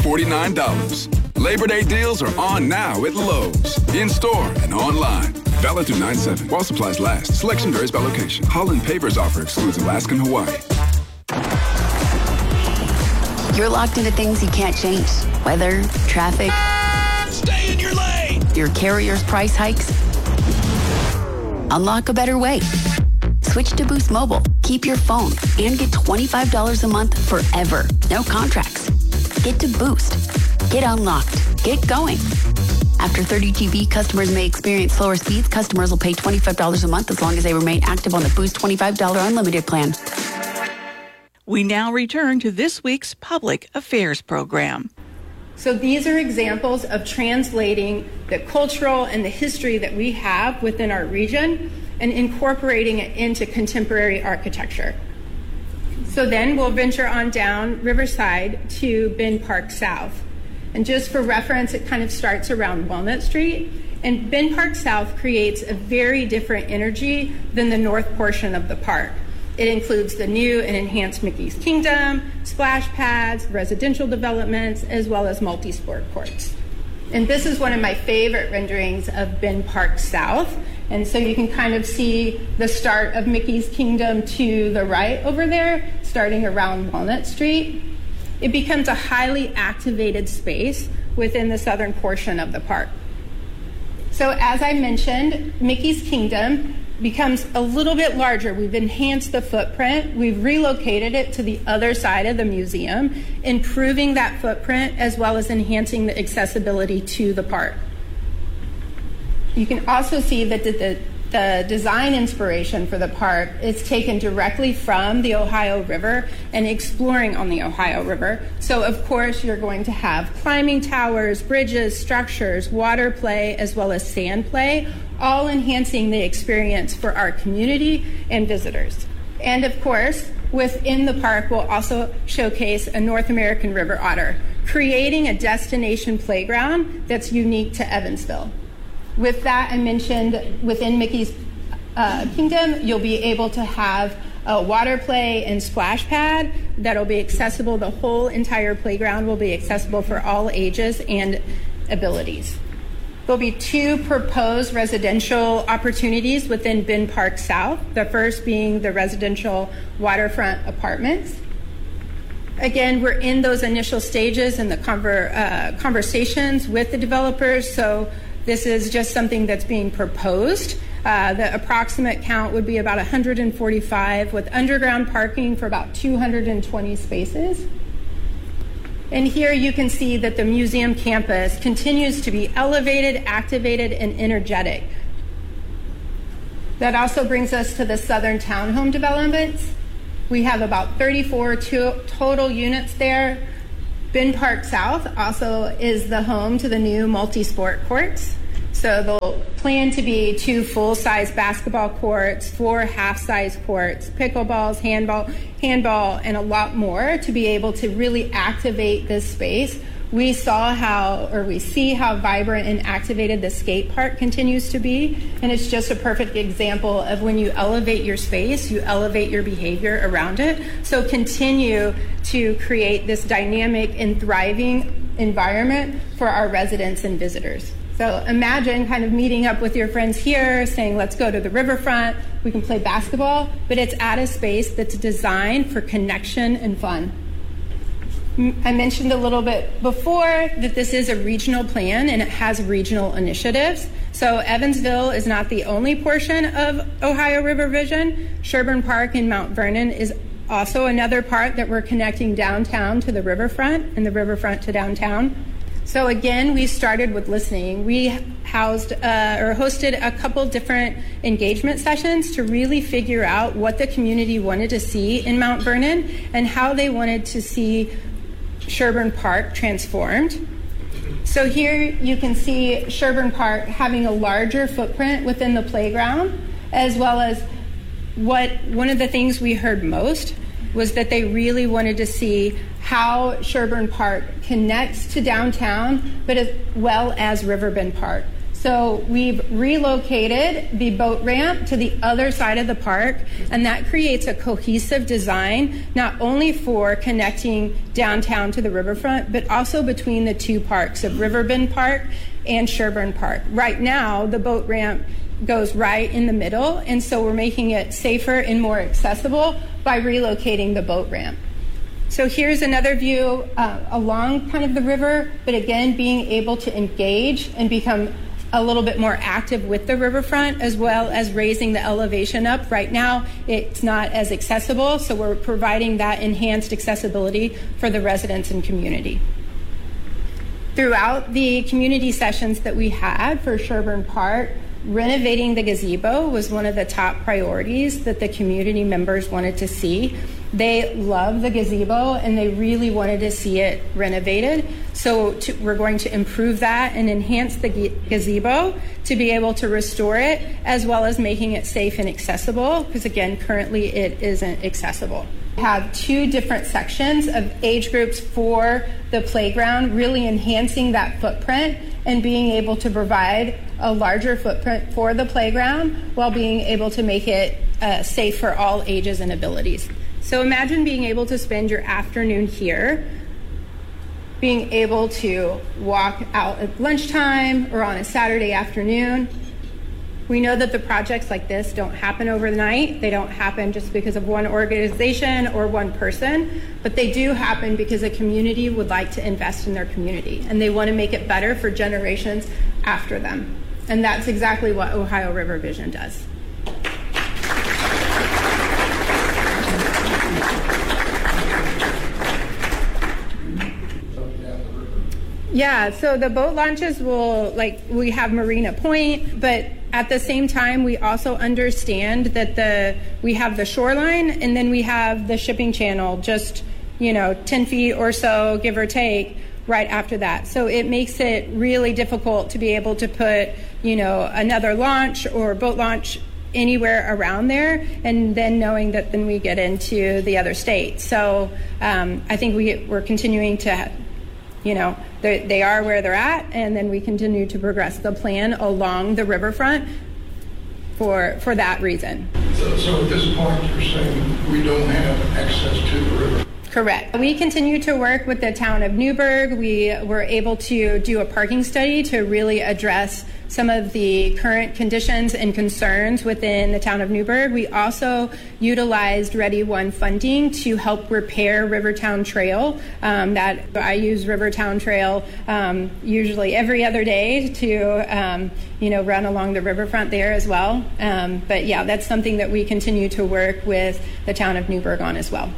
$49. Labor Day deals are on now at Lowe's. In-store and online. Valid through 9/7. While supplies last. Selection varies by location. Holland Pavers offer excludes Alaska and Hawaii. You're locked into things you can't change. Weather, traffic. Stay in your lane! Your carrier's price hikes. Unlock a better way. Switch to Boost Mobile. Keep your phone and get $25 a month forever. No contracts. Get to Boost. Get unlocked. Get going. After 30 GB, customers may experience slower speeds. Customers will pay $25 a month as long as they remain active on the Boost $25 unlimited plan. We now return to this week's Public Affairs program. So these are examples of translating the cultural and the history that we have within our region and incorporating it into contemporary architecture. So then we'll venture on down Riverside to Ben Park South. And just for reference, it kind of starts around Walnut Street. And Ben Park South creates a very different energy than the north portion of the park. It includes the new and enhanced Mickey's Kingdom, splash pads, residential developments, as well as multi-sport courts. And this is one of my favorite renderings of Ben Park South. And so you can kind of see the start of Mickey's Kingdom to the right over there, starting around Walnut Street. It becomes a highly activated space within the southern portion of the park. So as I mentioned, Mickey's Kingdom becomes a little bit larger. We've enhanced the footprint. We've relocated it to the other side of the museum, improving that footprint as well as enhancing the accessibility to the park. You can also see that the design inspiration for the park is taken directly from the Ohio River and exploring on the Ohio River. So of course you're going to have climbing towers, bridges, structures, water play, as well as sand play, all enhancing the experience for our community and visitors. And of course, within the park we'll also showcase a North American river otter, creating a destination playground that's unique to Evansville. With that, I mentioned within Mickey's Kingdom, you'll be able to have a water play and splash pad that'll be accessible. The whole entire playground will be accessible for all ages and abilities. There'll be 2 proposed residential opportunities within Ben Park South, the first being the residential waterfront apartments. Again, we're in those initial stages in the conversations with the developers, so this is just something that's being proposed. The approximate count would be about 145 with underground parking for about 220 spaces. And here you can see that the museum campus continues to be elevated, activated, and energetic. That also brings us to the southern townhome developments. We have about 34 total units there. Ben Park South also is the home to the new multi-sport courts. So they'll plan to be 2 full-size basketball courts, 4 half-size courts, pickleballs, handball, and a lot more to be able to really activate this space. We see how vibrant and activated the skate park continues to be, and it's just a perfect example of when you elevate your space, you elevate your behavior around it. So continue to create this dynamic and thriving environment for our residents and visitors. So imagine kind of meeting up with your friends here, saying, let's go to the riverfront, we can play basketball, but it's at a space that's designed for connection and fun. I mentioned a little bit before that this is a regional plan and it has regional initiatives. So Evansville is not the only portion of Ohio River Vision. Sherburne Park in Mount Vernon is also another part that we're connecting downtown to the riverfront and the riverfront to downtown. So again, we started with listening. We hosted a couple different engagement sessions to really figure out what the community wanted to see in Mount Vernon and how they wanted to see Sherburne Park transformed. So here you can see Sherburne Park having a larger footprint within the playground, as well as one of the things we heard most was that they really wanted to see how Sherburne Park connects to downtown, but as well as Riverbend Park. So we've relocated the boat ramp to the other side of the park, and that creates a cohesive design, not only for connecting downtown to the riverfront, but also between the two parks of Riverbend Park and Sherburne Park. Right now, the boat ramp goes right in the middle, and so we're making it safer and more accessible by relocating the boat ramp. So here's another view along kind of the river, but again, being able to engage and become a little bit more active with the riverfront, as well as raising the elevation up. Right now, it's not as accessible, so we're providing that enhanced accessibility for the residents and community. Throughout the community sessions that we had for Sherburne Park, renovating the gazebo was one of the top priorities that the community members wanted to see. They love the gazebo and they really wanted to see it renovated. So we're going to improve that and enhance the gazebo to be able to restore it, as well as making it safe and accessible, because again, currently it isn't accessible. We have two different sections of age groups for the playground, really enhancing that footprint and being able to provide a larger footprint for the playground while being able to make it safe for all ages and abilities. So imagine being able to spend your afternoon here, being able to walk out at lunchtime or on a Saturday afternoon. We know that the projects like this don't happen overnight. They don't happen just because of one organization or one person, but they do happen because a community would like to invest in their community and they want to make it better for generations after them. And that's exactly what Ohio River Vision does. Yeah, so the boat launches we have Marina Point, but at the same time, we also understand that we have the shoreline and then we have the shipping channel just, 10 feet or so, give or take, right after that. So it makes it really difficult to be able to put, another launch or boat launch anywhere around there, and then knowing that then we get into the other states. So I think we're continuing to, they are where they're at, and then we continue to progress the plan along the riverfront for that reason. So at this point, you're saying we don't have access to the river? Correct. We continue to work with the town of Newburgh. We were able to do a parking study to really address some of the current conditions and concerns within the town of Newburgh. We also utilized Ready One funding to help repair Rivertown Trail. That I use Rivertown Trail usually every other day to run along the riverfront there as well. But yeah, that's something that we continue to work with the town of Newburgh on as well.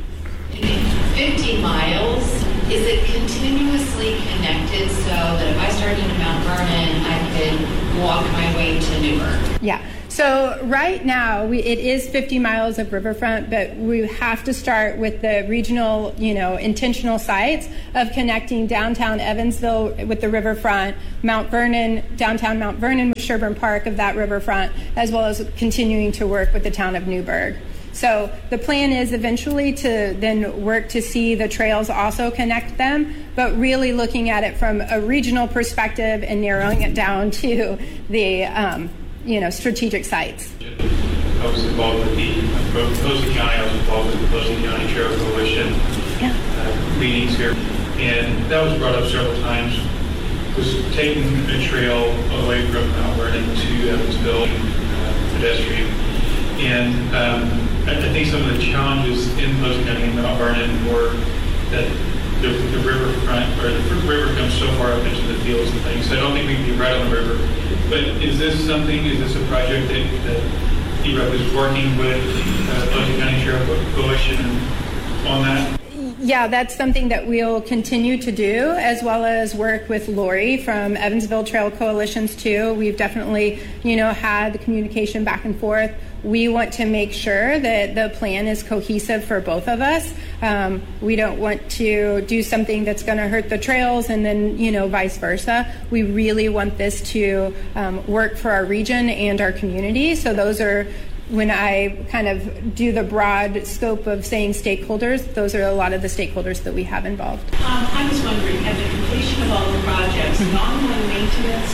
50 miles, is it continuously connected so that if I started in Mount Vernon, I could walk my way to Newburgh? Yeah. So right now it is 50 miles of riverfront, but we have to start with the regional, intentional sites of connecting downtown Evansville with the riverfront, Mount Vernon, downtown Mount Vernon with Sherburne Park of that riverfront, as well as continuing to work with the town of Newburgh. So the plan is eventually to then work to see the trails also connect them, but really looking at it from a regional perspective and narrowing it down to the strategic sites. I was involved with the Posey County. I was involved with the Posey County Trail Coalition meetings here, and that was brought up several times. Was taking a trail away from Mount Vernon to Evansville, pedestrian, and I think some of the challenges in Posey County and Mount Vernon were that the riverfront, or the river comes so far up into the fields and things. So I don't think we can be right on the river. But is this a project that EREP is working with Posey County Trail Coalition on that? Yeah, that's something that we'll continue to do, as well as work with Lori from Evansville Trail Coalitions too. We've definitely, had the communication back and forth. We want to make sure that the plan is cohesive for both of us. We don't want to do something that's going to hurt the trails and then, vice versa. We really want this to work for our region and our community. So those are, when I kind of do the broad scope of saying stakeholders, those are a lot of the stakeholders that we have involved. I was wondering, at the completion of all the projects, the ongoing maintenance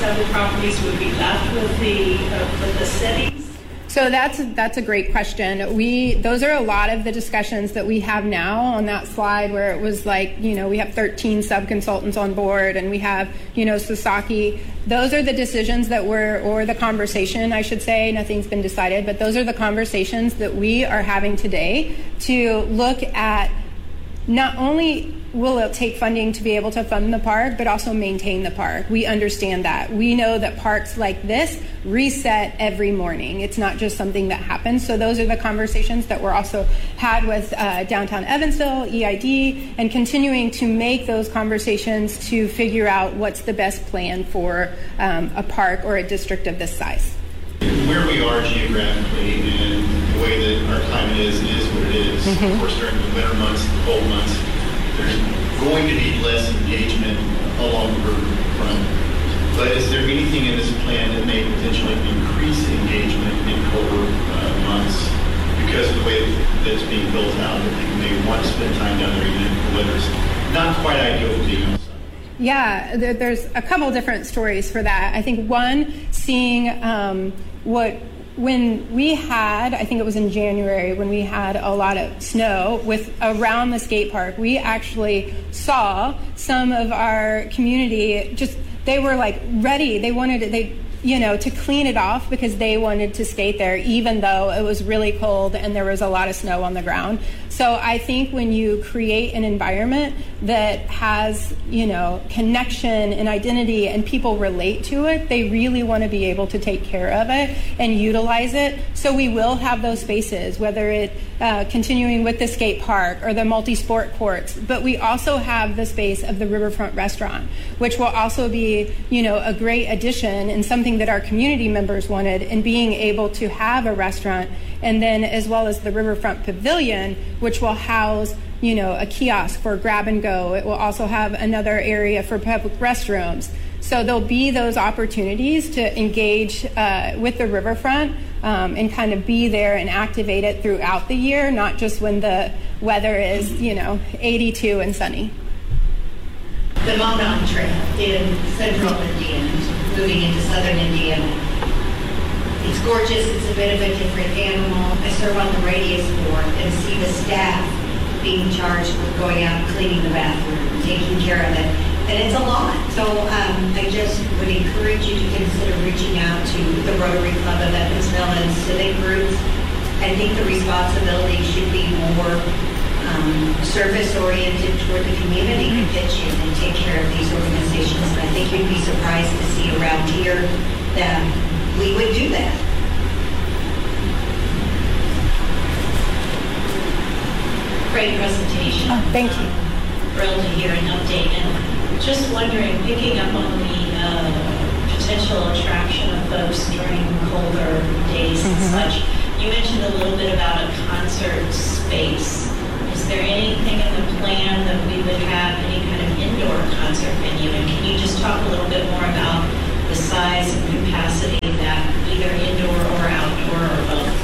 several properties would be left with the cities? So that's a great question. Those are a lot of the discussions that we have now on that slide where it was like, we have 13 sub-consultants on board and we have, Sasaki. Those are the decisions or the conversation, I should say, nothing's been decided, but those are the conversations that we are having today to look at not only will it take funding to be able to fund the park, but also maintain the park. We understand that. We know that parks like this reset every morning. It's not just something that happens. So those are the conversations that we're also had with Downtown Evansville, EID, and continuing to make those conversations to figure out what's the best plan for a park or a district of this size. Where we are geographically and the way that our climate is what it is. Mm-hmm. Of course, during the winter months, the cold months, there's going to be less engagement along the riverfront. But is there anything in this plan that may potentially increase engagement in colder months because of the way that it's being built out, that people may want to spend time down there even if the weather's not quite ideal for being outside? Yeah, there's a couple different stories for that. I think one, seeing when we had, I think it was in January, when we had a lot of snow around the skate park, we actually saw some of our community they were like ready. They wanted to clean it off because they wanted to skate there, even though it was really cold and there was a lot of snow on the ground. So I think when you create an environment that has, connection and identity and people relate to it, they really want to be able to take care of it and utilize it. So we will have those spaces, whether it continuing with the skate park or the multi-sport courts, but we also have the space of the Riverfront Restaurant, which will also be, a great addition and something that our community members wanted, and being able to have a restaurant, and then as well as the Riverfront Pavilion, which will house, a kiosk for grab and go. It will also have another area for public restrooms. So there'll be those opportunities to engage with the riverfront and kind of be there and activate it throughout the year, not just when the weather is, 82 and sunny. The Monon Trail in central Indiana, moving into southern Indiana. It's gorgeous. It's a bit of a different animal. I serve on the radius board and see the staff being charged with going out and cleaning the bathroom, taking care of it. And it's a lot. So I just would encourage you to consider reaching out to the Rotary Club of Evansville and civic groups. I think the responsibility should be more service-oriented toward the community to pitch in and take care of these organizations. And I think you'd be surprised to see around here that we would do that. Great presentation. Oh, thank you. Thrilled to hear an update. And just wondering, picking up on the potential attraction of folks during colder days and such, you mentioned a little bit about a concert space. Is there anything in the plan that we would have any kind of indoor concert venue? And can you just talk a little bit more about the size and capacity of that, either indoor or outdoor or both?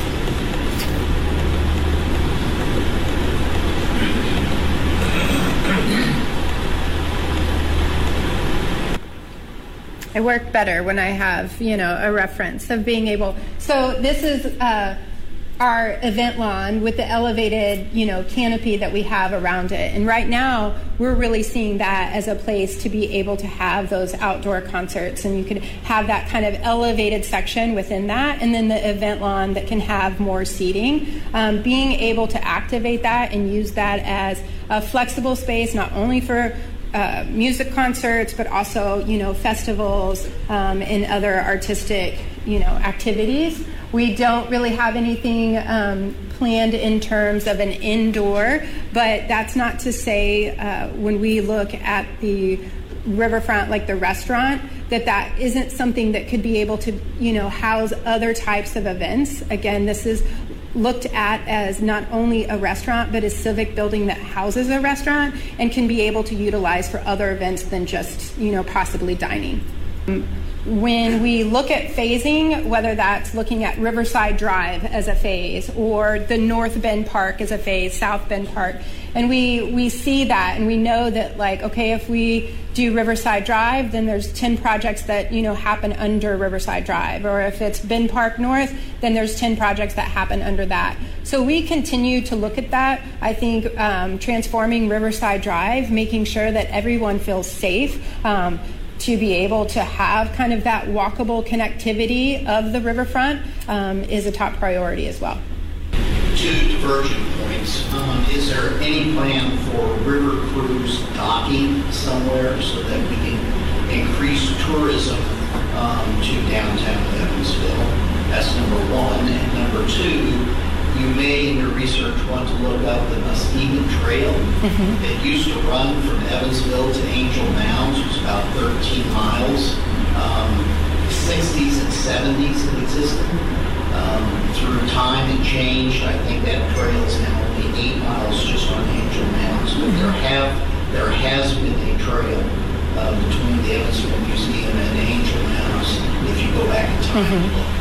I work better when I have, a reference of being able. So this is our event lawn with the elevated, canopy that we have around it. And right now, we're really seeing that as a place to be able to have those outdoor concerts. And you could have that kind of elevated section within that, and then the event lawn that can have more seating. Being able to activate that and use that as a flexible space, not only for music concerts, but also, festivals and other artistic, activities. We don't really have anything planned in terms of an indoor, but that's not to say when we look at the riverfront, like the restaurant, that isn't something that could be able to, house other types of events. Again, this is looked at as not only a restaurant, but a civic building that houses a restaurant and can be able to utilize for other events than just, possibly dining. when we look at phasing, whether that's looking at Riverside Drive as a phase or the North Bend Park as a phase, South Bend Park, and we see that and we know that, like, okay, if we do Riverside Drive, then there's 10 projects that, you know, happen under Riverside Drive. Or if it's Bend Park North, then there's 10 projects that happen under that. So we continue to look at that. I think transforming Riverside Drive, making sure that everyone feels safe, to be able to have kind of that walkable connectivity of the riverfront is a top priority as well. Two divergent points. Is there any plan for river cruise docking somewhere so that we can increase tourism to downtown Evansville? That's number one. And number two, you may in your research want to look up the Muskegon Trail. It used to run from Evansville to Angel Mounds. It was about 13 miles. 60s and 70s it existed. Through time and change, I think that trail is now only 8 miles just on Angel Mounds. But there has been a trail between the Evansville Museum and Angel Mounds if you go back in time and look.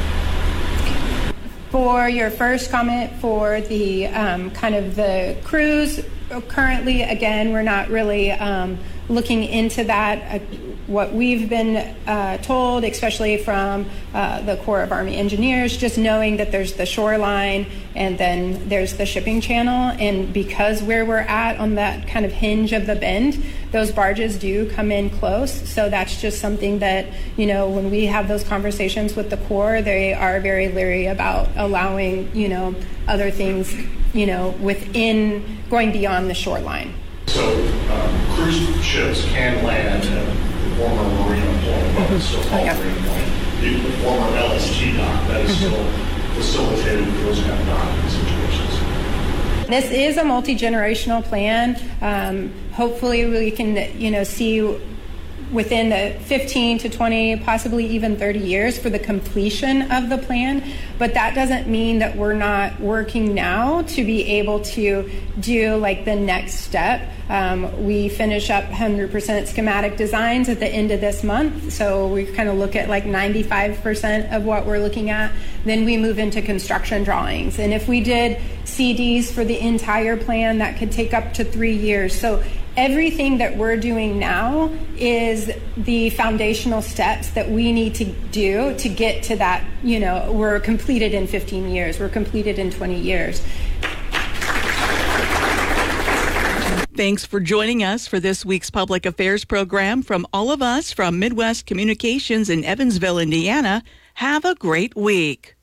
For your first comment for the kind of the cruise, currently, again, we're not really looking into that. What we've been told, especially from the Corps of Army Engineers, just knowing that there's the shoreline and then there's the shipping channel, and because where we're at on that kind of hinge of the bend, those barges do come in close. So that's just something that, you know, when we have those conversations with the Corps, they are very leery about allowing, you know, other things, you know, within going beyond the shoreline. So cruise ships can land at the former Marina Point, but still called Marina Point. The former LST dock, that is still facilitated for those kind of docking situations. This is a multi-generational plan. Hopefully we can, you know, see within the 15 to 20, possibly even 30 years for the completion of the plan. But that doesn't mean that we're not working now to be able to do like the next step. We finish up 100% schematic designs at the end of this month. So we kind of look at like 95% of what we're looking at. Then we move into construction drawings. And if we did CDs for the entire plan, that could take up to 3 years. So everything that we're doing now is the foundational steps that we need to do to get to that, you know, we're completed in 15 years, we're completed in 20 years. Thanks for joining us for this week's Public Affairs program. From all of us from Midwest Communications in Evansville, Indiana, have a great week.